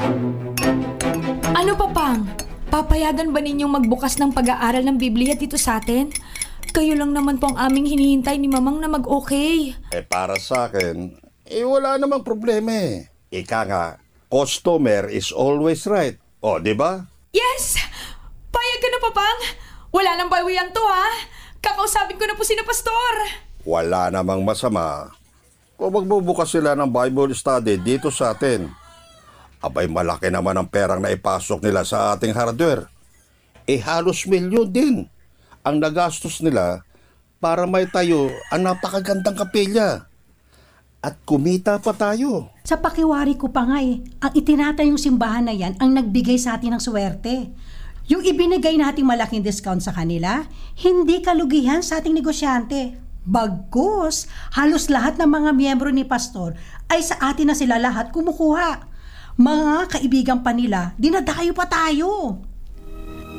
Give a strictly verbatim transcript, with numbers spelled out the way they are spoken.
Ano pa pang? Papayagan ba ninyong magbukas ng pag-aaral ng Biblia dito sa atin? Kayo lang naman po ang aming hinihintay ni Mamang na mag-okay. Eh para sa akin, eh wala namang problema eh. Ika nga, customer is always right. O, di ba? Yes! Payag ka na, Papang! Wala nang bawian to, ha? Kakausapin ko na po si na Pastor. Wala namang masama kung magbubukas sila ng Bible study dito sa atin. Abay, malaki naman ang perang na ipasok nila sa ating hardware. Eh halos milyon din ang nagastos nila para may tayo ang napakagandang kapilya. At kumita pa tayo. Sa pakiwari ko pa nga eh, ang itinatayong simbahan na yan ang nagbigay sa atin ng swerte. Yung ibinigay nating malaking discount sa kanila, hindi kalugihan sa ating negosyante. Bagkus, halos lahat ng mga miyembro ni Pastor ay sa atin na sila lahat kumukuha. Mga kaibigan pa nila, dinadayo pa tayo.